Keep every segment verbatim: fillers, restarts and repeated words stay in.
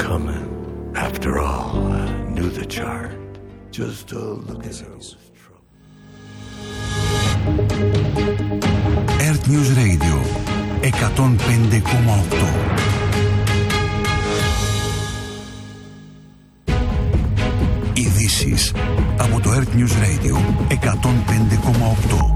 coming. After all, I knew the chart. Just a look at it. Earth News Radio εκατόν πέντε κόμμα οκτώ. Ειδήσεις από το Earth News Radio εκατόν πέντε κόμμα οκτώ.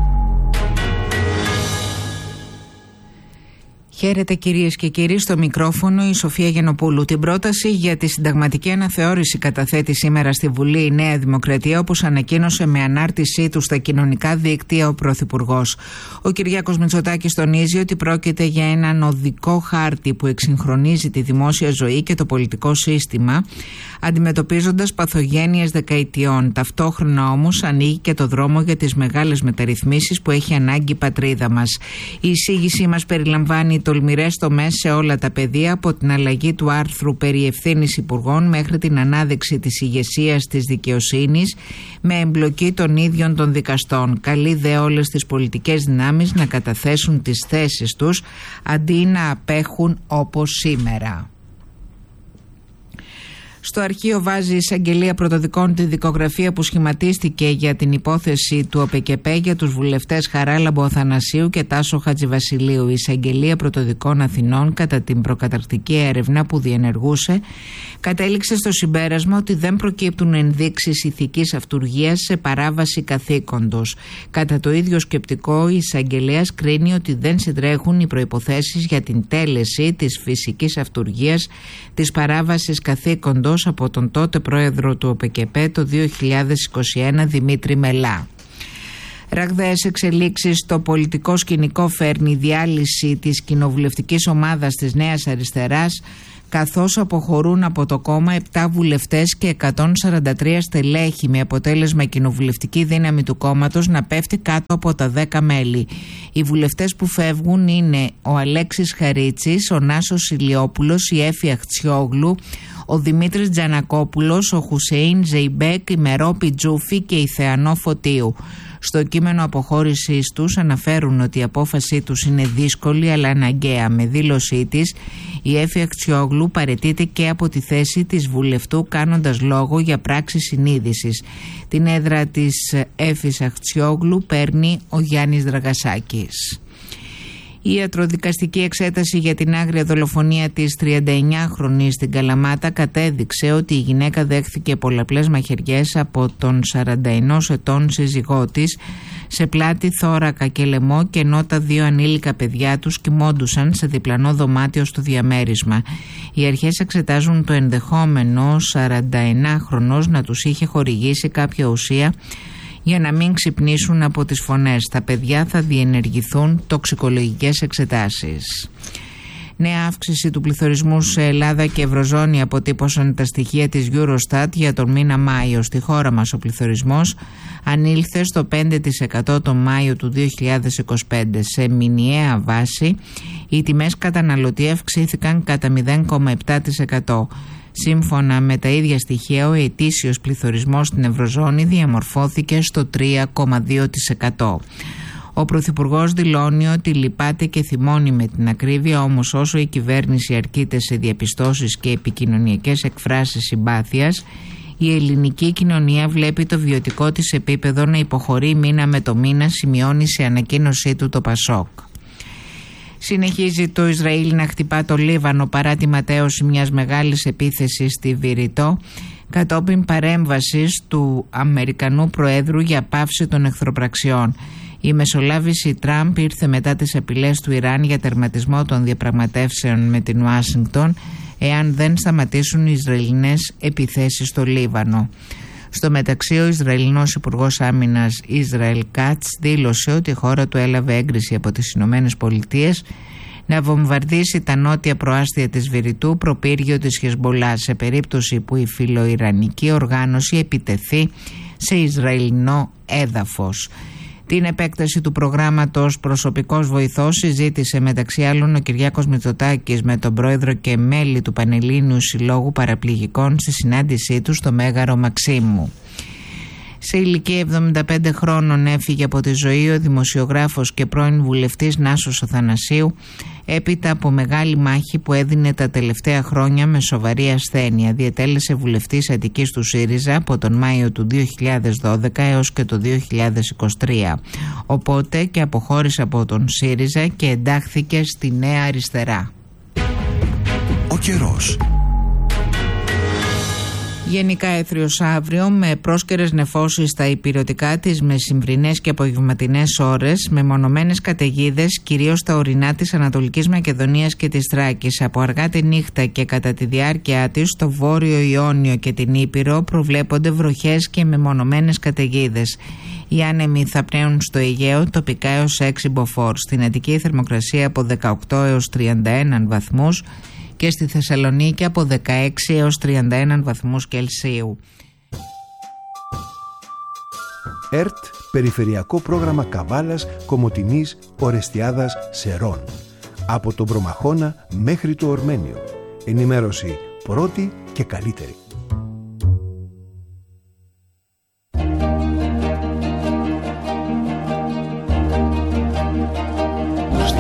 Χαίρετε κυρίες και κύριοι, στο μικρόφωνο η Σοφία Γενοπούλου. Την πρόταση για τη συνταγματική αναθεώρηση καταθέτει σήμερα στη Βουλή η Νέα Δημοκρατία, όπως ανακοίνωσε με ανάρτησή του στα κοινωνικά δίκτυα ο Πρωθυπουργός. Ο Κυριάκος Μητσοτάκης τονίζει ότι πρόκειται για έναν οδικό χάρτη που εξυγχρονίζει τη δημόσια ζωή και το πολιτικό σύστημα, αντιμετωπίζοντας παθογένειες δεκαετιών. Ταυτόχρονα όμως ανοίγει και το δρόμο για τις μεγάλες μεταρρυθμίσεις που έχει ανάγκη η πατρίδα μας. Η εισήγησή μας περιλαμβάνει τολμηρές τομές σε όλα τα πεδία, από την αλλαγή του άρθρου περί ευθύνης υπουργών μέχρι την ανάδειξη της ηγεσίας της δικαιοσύνης με εμπλοκή των ίδιων των δικαστών. Καλεί δε όλες τις πολιτικές δυνάμεις να καταθέσουν τις θέσεις τους αντί να απέχουν όπως σήμερα. Στο αρχείο βάζει η εισαγγελία πρωτοδικών τη δικογραφία που σχηματίστηκε για την υπόθεση του ΟΠΕΚΕΠΕ για τους βουλευτές Χαράλαμπο Αθανασίου και Τάσο Χατζηβασιλείου. Η εισαγγελία πρωτοδικών Αθηνών, κατά την προκαταρκτική έρευνα που διενεργούσε, κατέληξε στο συμπέρασμα ότι δεν προκύπτουν ενδείξεις ηθικής αυτουργίας σε παράβαση καθήκοντος. Κατά το ίδιο σκεπτικό, η εισαγγελέας κρίνει ότι δεν συντρέχουν οι προϋποθέσεις για την τέλεση της φυσικής αυτουργίας της παράβασης καθήκοντος από τον τότε πρόεδρο του ΟΠΕΚΕΠΕ το δύο χιλιάδες είκοσι ένα, Δημήτρη Μελά. Ραγδαίες εξελίξεις στο πολιτικό σκηνικό φέρνει η διάλυση της κοινοβουλευτικής ομάδας της Νέας Αριστεράς, καθώς αποχωρούν από το κόμμα επτά βουλευτές και εκατόν σαράντα τρία στελέχη, με αποτέλεσμα η κοινοβουλευτική δύναμη του κόμματος να πέφτει κάτω από τα δέκα μέλη. Οι βουλευτές που φεύγουν είναι ο Αλέξης Χαρίτσης, ο Νάσος Ηλιόπουλος, η Έφη Αχτσιόγλου, ο Δημήτρης Τζανακόπουλος, ο Χουσέιν Ζεϊμπέκ, η Μερόπη Τζούφη και η Θεανό Φωτίου. Στο κείμενο αποχώρησής τους αναφέρουν ότι η απόφασή τους είναι δύσκολη αλλά αναγκαία. Με δήλωσή της, η Έφη Αχτσιόγλου παραιτείται και από τη θέση της βουλευτού, κάνοντας λόγο για πράξη συνείδησης. Την έδρα της Έφης Αχτσιόγλου παίρνει ο Γιάννης Δραγασάκης. Η ιατροδικαστική εξέταση για την άγρια δολοφονία της τριανταεννιάχρονης στην Καλαμάτα κατέδειξε ότι η γυναίκα δέχθηκε πολλαπλές μαχαιριές από τον σαρανταενός ετών σύζυγό της σε πλάτη, θώρακα και λαιμό, και ενώ τα δύο ανήλικα παιδιά τους κοιμόντουσαν σε διπλανό δωμάτιο στο διαμέρισμα. Οι αρχές εξετάζουν το ενδεχόμενο σαρανταεννάχρονος να τους είχε χορηγήσει κάποια ουσία για να μην ξυπνήσουν από τις φωνές. Τα παιδιά θα διενεργηθούν τοξικολογικές εξετάσεις. Νέα αύξηση του πληθωρισμού σε Ελλάδα και Ευρωζώνη αποτύπωσαν τα στοιχεία της Eurostat για τον μήνα Μάιο. Στη χώρα μας ο πληθωρισμός ανήλθε στο πέντε τοις εκατό τον Μάιο του δύο χιλιάδες είκοσι πέντε. Σε μηνιαία βάση οι τιμές καταναλωτή αυξήθηκαν κατά μηδέν κόμμα επτά τοις εκατό. Σύμφωνα με τα ίδια στοιχεία, ο ετήσιος πληθωρισμός στην Ευρωζώνη διαμορφώθηκε στο τρία κόμμα δύο τοις εκατό. Ο Πρωθυπουργός δηλώνει ότι λυπάται και θυμώνει με την ακρίβεια, όμως όσο η κυβέρνηση αρκείται σε διαπιστώσεις και επικοινωνιακές εκφράσεις συμπάθειας, η ελληνική κοινωνία βλέπει το βιωτικό της επίπεδο να υποχωρεί μήνα με το μήνα, σημειώνει σε ανακοίνωσή του το Πασόκ. Συνεχίζει το Ισραήλ να χτυπά το Λίβανο παρά τη ματέωση μιας μεγάλης επίθεσης στη Βηρητό, κατόπιν παρέμβασης του Αμερικανού Προέδρου για πάυση των εχθροπραξιών. Η μεσολάβηση Τραμπ ήρθε μετά τις απειλές του Ιράν για τερματισμό των διαπραγματεύσεων με την Ουάσιγκτον εάν δεν σταματήσουν οι Ισραηλινές επιθέσεις στο Λίβανο. Στο μεταξύ, ο Ισραηλινός Υπουργός Άμυνας Ισραήλ Κάτς δήλωσε ότι η χώρα του έλαβε έγκριση από τις Ηνωμένες Πολιτείες να βομβαρδίσει τα νότια προάστια της Βηρητού, προπύργιο της Χεσμπολά, σε περίπτωση που η φιλοϊρανική οργάνωση επιτεθεί σε Ισραηλινό έδαφος. Την επέκταση του προγράμματος προσωπικός βοηθός συζήτησε μεταξύ άλλων ο Κυριάκος Μητσοτάκης με τον πρόεδρο και μέλη του Πανελλήνιου Συλλόγου Παραπληγικών στη συνάντησή του στο Μέγαρο Μαξίμου. Σε ηλικία εβδομήντα πέντε χρόνων έφυγε από τη ζωή ο δημοσιογράφος και πρώην βουλευτής Νάσος Αθανασίου, έπειτα από μεγάλη μάχη που έδινε τα τελευταία χρόνια με σοβαρή ασθένεια. Διετέλεσε βουλευτής Αττικής του ΣΥΡΙΖΑ από τον Μάιο του δύο χιλιάδες δώδεκα έως και το δύο χιλιάδες είκοσι τρία. Οπότε και αποχώρησε από τον ΣΥΡΙΖΑ και εντάχθηκε στη Νέα Αριστερά. Ο καιρός. Γενικά έθριος αύριο με πρόσκαιρες νεφώσεις στα υπηρετικά της μεσημβρινές και απογευματινές ώρες, με μονομένες καταιγίδες κυρίως στα ορεινά της Ανατολικής Μακεδονίας και της Θράκης. Από αργά τη νύχτα και κατά τη διάρκεια της στο Βόρειο Ιόνιο και την Ήπειρο προβλέπονται βροχές και μεμονωμένες καταιγίδες. Οι άνεμοι θα πνέουν στο Αιγαίο τοπικά έως έξι μποφόρ. Στην Αττική η θερμοκρασία από δεκαοκτώ έως τριάντα ένα βαθμούς και στη Θεσσαλονίκη από δεκαέξι έως τριάντα ένα βαθμούς Κελσίου. ΕΡΤ, Περιφερειακό Πρόγραμμα Καβάλας, Κομοτηνής, Ορεστιάδας, Σερών. Από τον Προμαχώνα μέχρι το Ορμένιο. Ενημέρωση πρώτη και καλύτερη.